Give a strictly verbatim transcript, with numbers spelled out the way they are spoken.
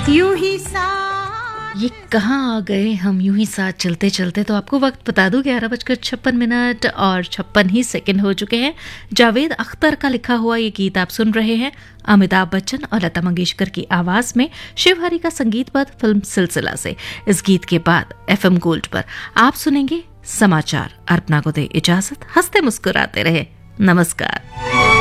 यूं ही सा ये कहाँ आ गए हम यूं ही साथ चलते चलते। तो आपको वक्त बता दूं, ग्यारह बजकर छप्पन मिनट और छप्पन ही सेकंड हो चुके हैं। जावेद अख्तर का लिखा हुआ ये गीत आप सुन रहे हैं अमिताभ बच्चन और लता मंगेशकर की आवाज में, शिवहरी का संगीतबद्ध फिल्म सिलसिला से। इस गीत के बाद एफएम गोल्ड पर आप सुनेंगे समाचार। अर्पणा को दे इजाजत, हंसते मुस्कुराते रहे, नमस्कार।